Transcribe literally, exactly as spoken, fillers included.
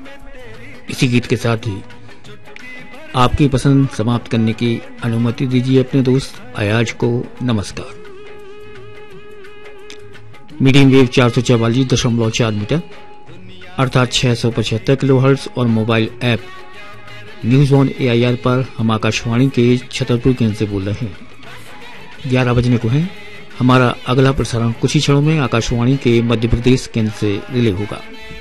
इसी गीत के साथ ही आपकी पसंद समाप्त करने की अनुमति दीजिए अपने दोस्त अयाज को नमस्कार। मीडियम वेव चार सौ चवालीस दशमलव चार मीटर अर्थात छह सौ पचहत्तर किलो हर्ट्ज और mobile app news on A I R पर हम आकाशवाणी के छतरपुर केंद्र से बोल रहे हैं। ग्यारह बजने को है। हमारा अगला प्रसारण कुछ ही क्षणों में आकाशवाणी के मध्य प्रदेश केंद्र से रिले होगा।